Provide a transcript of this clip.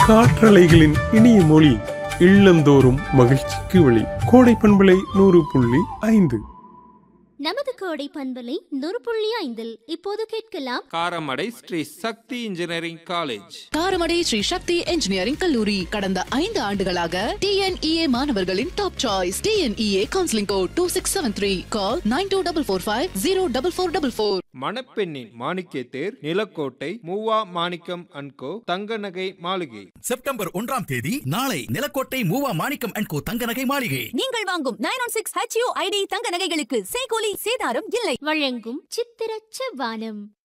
காற்றலைகளின் இனிய மொழி, இல்லந்தோறும் மகிழ்ச்சிக்கு வழி. கோடை பண்பலை 100.5. நமது கோடை பண்பலை 100.5 இப்போது கேட்கலாம் காரமடை ஸ்ரீ சக்தி இன்ஜினியரிங் காலேஜ். காரமடை ஸ்ரீ சக்தி இன்ஜினியரிங் கல்லூரி கடந்த 5 ஆண்டுகளாக TNEA மாணவர்களின் top choice. TNEA counselling code 2673. Call 9244504444. மணப்பெண்ணின் Manikka there, Nilakottai Muva Manickam and கோ தங்க நகை மாளிகை. செப்டம்பர் 1ஆம் தேதி நாளை நிலக்கோட்டை மூவா மாணிக்கம் அண்ட் கோ தங்க நகை மாளிகை. நீங்கள் வாங்கும் 916 HUID தங்க நகைகளுக்கு செய்கூலி சேதாரம் இல்லை. வழங்கும் சித்திரச்ச வானம்.